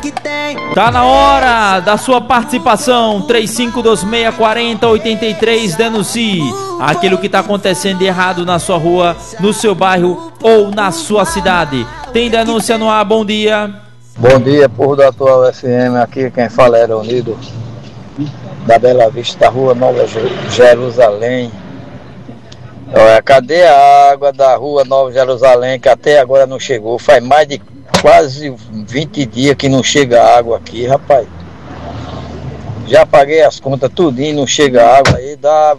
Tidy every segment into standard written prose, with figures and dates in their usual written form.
Tá na hora da sua participação. 35264083. Denuncie aquilo que tá acontecendo de errado na sua rua, no seu bairro ou na sua cidade. Tem denúncia no ar, bom dia. Bom dia, povo da atual FM, aqui quem fala é Leonido, da Bela Vista, da rua Nova Jerusalém. Cadê a água da rua Nova Jerusalém, que até agora não chegou? Faz mais de quase 20 dias que não chega água aqui, rapaz. Já paguei as contas tudinho, não chega água aí,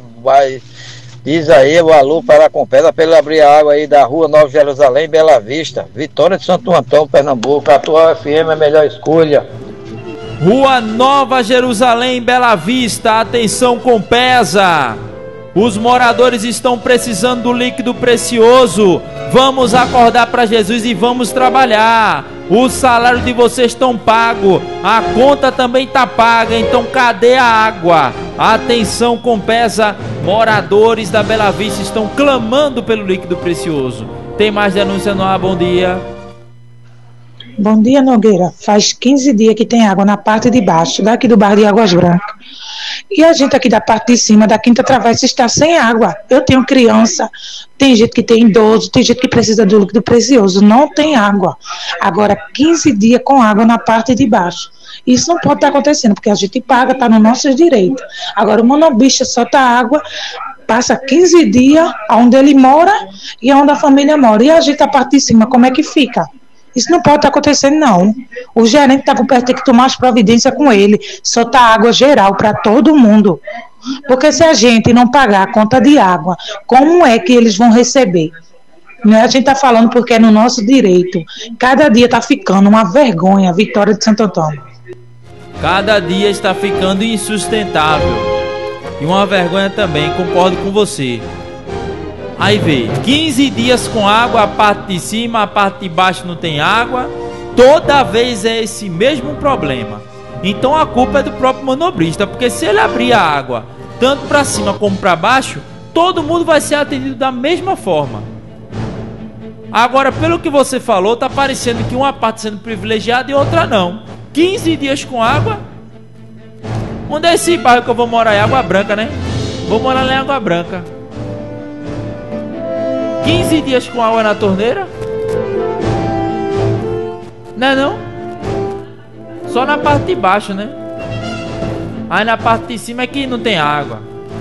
diz aí o alô para a Compesa para ele abrir a água aí da rua Nova Jerusalém, Bela Vista, Vitória de Santo Antão, Pernambuco. A atual FM é a melhor escolha. Rua Nova Jerusalém, Bela Vista, atenção Compesa. Os moradores estão precisando do líquido precioso. Vamos acordar para Jesus e vamos trabalhar. O salário de vocês estão pago, a conta também está paga, então cadê a água? Atenção Compesa, moradores da Bela Vista estão clamando pelo líquido precioso. Tem mais denúncia no ar, bom dia. Bom dia, Nogueira. Faz 15 dias que tem água na parte de baixo, daqui do bairro de Águas Brancas. E a gente aqui da parte de cima, da Quinta Travessa, está sem água. Eu tenho criança, tem gente que tem idoso, tem gente que precisa do líquido precioso, não tem água. Agora, 15 dias com água na parte de baixo. Isso não pode estar acontecendo, porque a gente paga, está no nosso direito. Agora, o monobicha solta água, passa 15 dias onde ele mora e onde a família mora. E a gente, a parte de cima, como é que fica? Isso não pode estar acontecendo, não. O gerente está por perto, tem que tomar as providências com ele, soltar água geral para todo mundo. Porque se a gente não pagar a conta de água, como é que eles vão receber? Não é, a gente está falando porque é no nosso direito. Cada dia está ficando uma vergonha, Vitória de Santo Antônio. Cada dia está ficando insustentável. E uma vergonha também, concordo com você. Aí vê, 15 dias com água, a parte de cima, a parte de baixo não tem água. Toda vez é esse mesmo problema. Então a culpa é do próprio manobrista, porque se ele abrir a água tanto para cima como para baixo, todo mundo vai ser atendido da mesma forma. Agora, pelo que você falou, tá parecendo que uma parte sendo privilegiada e outra não. 15 dias com água. Onde é esse bairro que eu vou morar? É Água Branca, né? Vou morar lá em Água Branca. 15 dias com água na torneira? Não é não? Só na parte de baixo, né? Aí na parte de cima é que não tem água.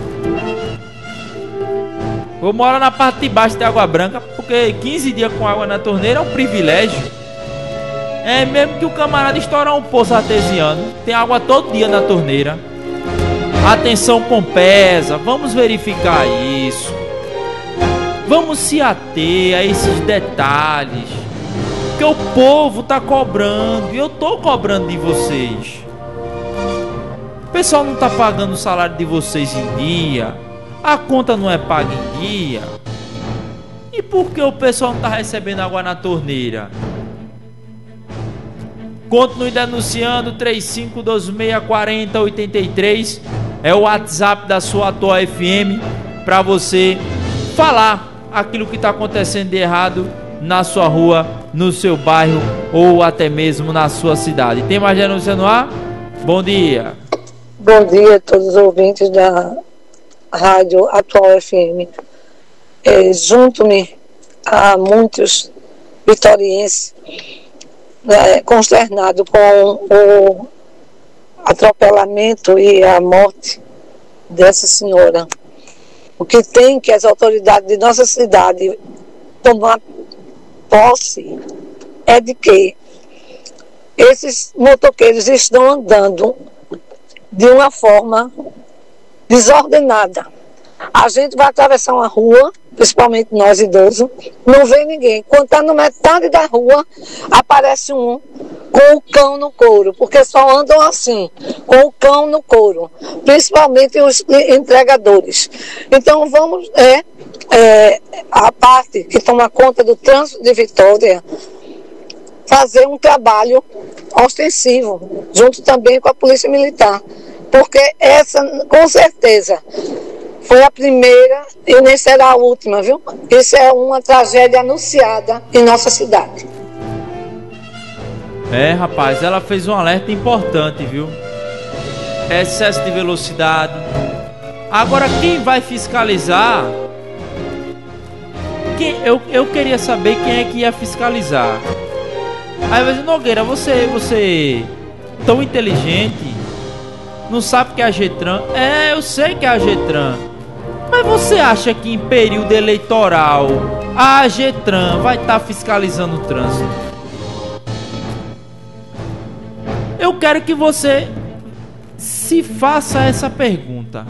Vou morar na parte de baixo de Água Branca, porque 15 dias com água na torneira é um privilégio. É mesmo que o camarada estourar um poço artesiano, tem água todo dia na torneira. Atenção Compesa, vamos verificar isso. Vamos se ater a esses detalhes, porque o povo está cobrando e eu estou cobrando de vocês. O pessoal não está pagando o salário de vocês em dia, a conta não é paga em dia. E por que o pessoal não está recebendo água na torneira? Continue denunciando. 35264083 é o WhatsApp da sua Atual FM para você falar aquilo que está acontecendo de errado na sua rua, no seu bairro ou até mesmo na sua cidade. Tem mais denúncia no ar? Bom dia. Bom dia a todos os ouvintes da Rádio Atual FM. Junto-me a muitos vitorienses consternados com o atropelamento e a morte dessa senhora. O que tem que as autoridades de nossa cidade tomar posse é de que esses motoqueiros estão andando de uma forma desordenada. A gente vai atravessar uma rua, principalmente nós idosos, não vê ninguém. Quando está na metade da rua, aparece um com o cão no couro, porque só andam assim, com o cão no couro, principalmente os entregadores. Então vamos, a parte que toma conta do trânsito de Vitória, fazer um trabalho ostensivo, junto também com a Polícia Militar, porque essa, com certeza, foi a primeira e nem será a última, viu? Isso é uma tragédia anunciada em nossa cidade. É, rapaz, ela fez um alerta importante, viu? Excesso de velocidade. Agora, quem vai fiscalizar? Eu queria saber quem é que ia fiscalizar. Aí vai dizer, Nogueira, você tão inteligente, não sabe que é a Getran? É, eu sei que é a Getran. Mas você acha que em período eleitoral a Getran vai estar fiscalizando o trânsito? Eu quero que você se faça essa pergunta.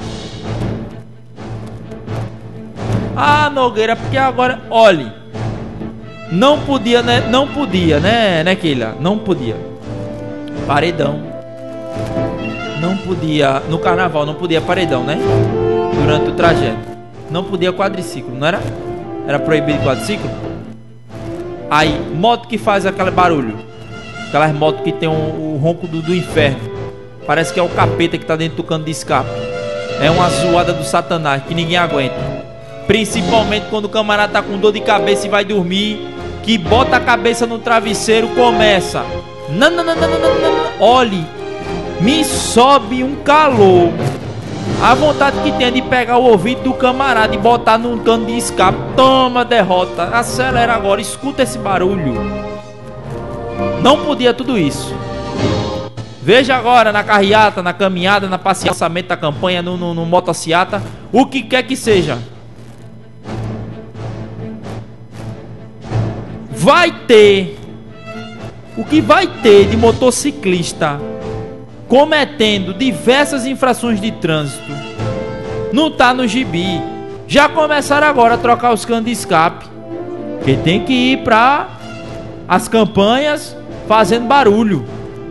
Ah, Nogueira, porque agora, olhe, não podia, né, Keila? Não podia. Paredão. Não podia, no carnaval não podia paredão, né? Durante o trajeto. Não podia quadriciclo, não era? Era proibido quadriciclo? Aí, moto que faz aquele barulho. Aquelas motos que tem o ronco do inferno. Parece que é o capeta que tá dentro do cano de escape. É uma zoada do satanás que ninguém aguenta. Principalmente quando o camarada tá com dor de cabeça e vai dormir, que bota a cabeça no travesseiro, começa. Não. Olhe, me sobe um calor. A vontade que tem de pegar o ouvido do camarada e botar num cano de escape. Toma, derrota. Acelera agora, escuta esse barulho. Não podia tudo isso. Veja agora na carreata, na caminhada, na passeamento da campanha, no motociata, o que quer que seja. O que vai ter de motociclista cometendo diversas infrações de trânsito não tá no gibi. Já começaram agora a trocar os canos de escape, que tem que ir para as campanhas fazendo barulho.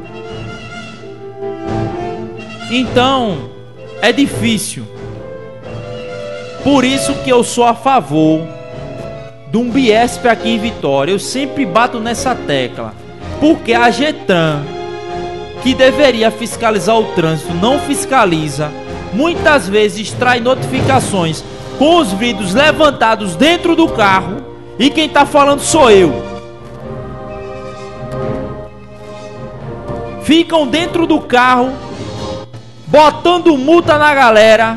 Então é difícil. Por isso que eu sou a favor de um Biesp aqui em Vitória. Eu sempre bato nessa tecla, porque a Getran, que deveria fiscalizar o trânsito, não fiscaliza. Muitas vezes traz notificações com os vidros levantados dentro do carro, e quem está falando sou eu. Ficam dentro do carro botando multa na galera.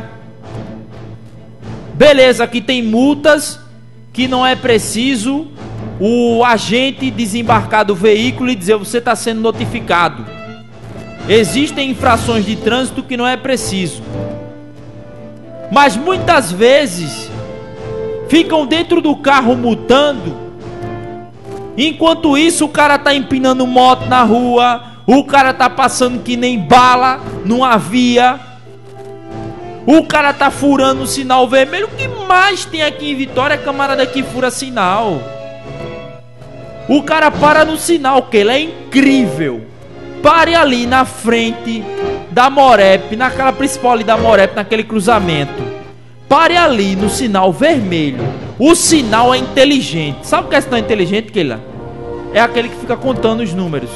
Beleza, que tem multas que não é preciso o agente desembarcar do veículo e dizer: você está sendo notificado. Existem infrações de trânsito que não é preciso. Mas muitas vezes ficam dentro do carro multando. Enquanto isso o cara está empinando moto na rua, o cara está passando que nem bala numa via, o cara tá furando o sinal vermelho. O que mais tem aqui em Vitória é camarada que fura sinal. O cara para no sinal, que ele é incrível. Pare ali na frente da Morep, naquela principal ali da Morep, naquele cruzamento. Pare ali no sinal vermelho. O sinal é inteligente. Sabe o que é sinal inteligente, Keila? É aquele que fica contando os números.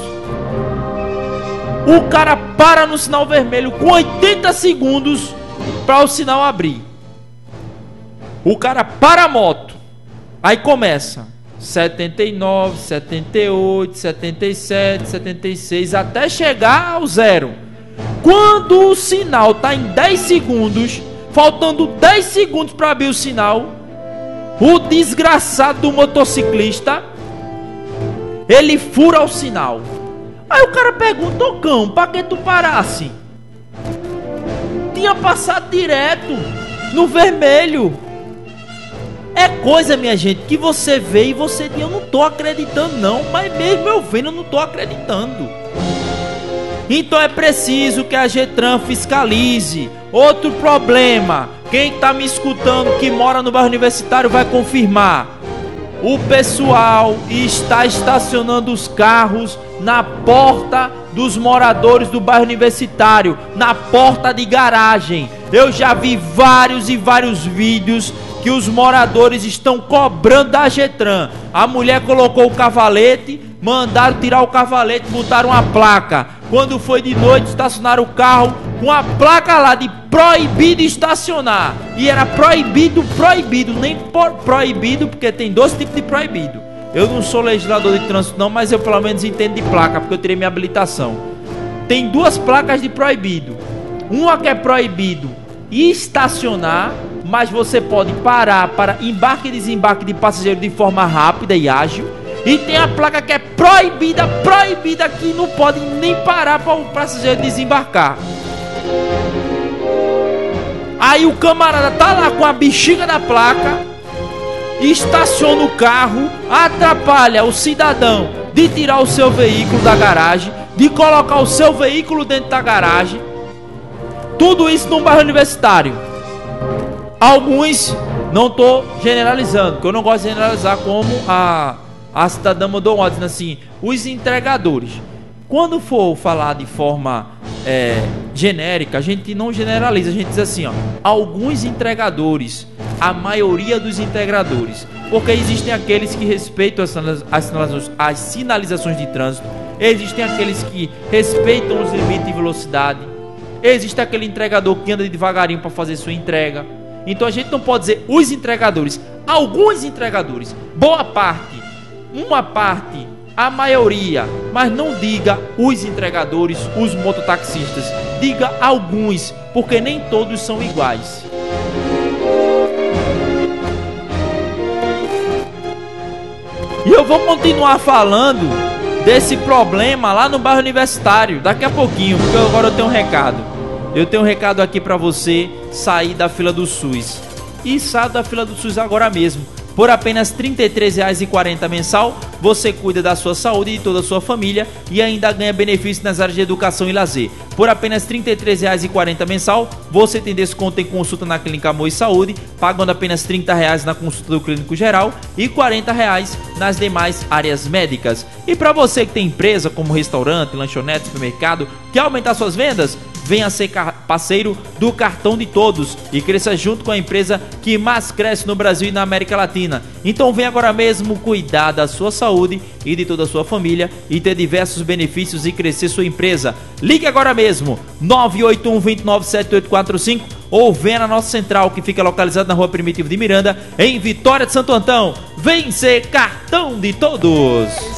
O cara para no sinal vermelho com 80 segundos para o sinal abrir. O cara para a moto. Aí começa 79, 78, 77, 76, até chegar ao zero. Quando o sinal está em 10 segundos, faltando 10 segundos para abrir o sinal, o desgraçado do motociclista, ele fura o sinal. Aí o cara pergunta: ô cão, pra que tu parasse? Tinha passado direto no vermelho. É coisa, minha gente, que você vê e você diz: eu não tô acreditando não. Mas mesmo eu vendo, eu não tô acreditando. Então é preciso que a Getran fiscalize. Outro problema, quem tá me escutando que mora no bairro Universitário vai confirmar: o pessoal está estacionando os carros na porta dos moradores do bairro Universitário, na porta de garagem. Eu já vi vários e vários vídeos que os moradores estão cobrando da Getran. A mulher colocou o cavalete, mandaram tirar o cavalete, botaram a placa. Quando foi de noite, estacionaram o carro com a placa lá de proibido estacionar. E era proibido, nem proibido, porque tem dois tipos de proibido. Eu não sou legislador de trânsito não, mas eu pelo menos entendo de placa, porque eu tirei minha habilitação. Tem duas placas de proibido. Uma que é proibido estacionar, mas você pode parar para embarque e desembarque de passageiro de forma rápida e ágil. E tem a placa que é proibida, que não pode nem parar para o passageiro desembarcar. Aí o camarada tá lá com a bexiga da placa, estaciona o carro, atrapalha o cidadão de tirar o seu veículo da garagem, de colocar o seu veículo dentro da garagem. Tudo isso num bairro universitário. Alguns, não estou generalizando, porque eu não gosto de generalizar, como a cidadã mandou um dizendo assim, os entregadores. Quando for falar de forma genérica, a gente não generaliza, a gente diz assim, ó, alguns entregadores, a maioria dos entregadores, porque existem aqueles que respeitam as sinalizações de trânsito, existem aqueles que respeitam os limites de velocidade, existe aquele entregador que anda devagarinho para fazer sua entrega. Então a gente não pode dizer os entregadores, alguns entregadores, boa parte, uma parte, a maioria, mas não diga os entregadores, os mototaxistas, diga alguns, porque nem todos são iguais. E eu vou continuar falando desse problema lá no bairro universitário daqui a pouquinho, porque agora eu tenho um recado. Eu tenho um recado aqui para você sair da fila do SUS. E saia da fila do SUS agora mesmo. Por apenas R$ 33,40 mensal, você cuida da sua saúde e de toda a sua família e ainda ganha benefícios nas áreas de educação e lazer. Por apenas R$ 33,40 mensal, você tem desconto em consulta na Clínica Amor e Saúde, pagando apenas R$ 30 na consulta do clínico geral e R$ 40 nas demais áreas médicas. E para você que tem empresa como restaurante, lanchonete, supermercado, quer aumentar suas vendas? Venha ser parceiro do Cartão de Todos e cresça junto com a empresa que mais cresce no Brasil e na América Latina. Então vem agora mesmo cuidar da sua saúde e de toda a sua família e ter diversos benefícios e crescer sua empresa. Ligue agora mesmo, 981-297845, ou venha na nossa central que fica localizada na Rua Primitivo de Miranda, em Vitória de Santo Antão. Vem ser Cartão de Todos.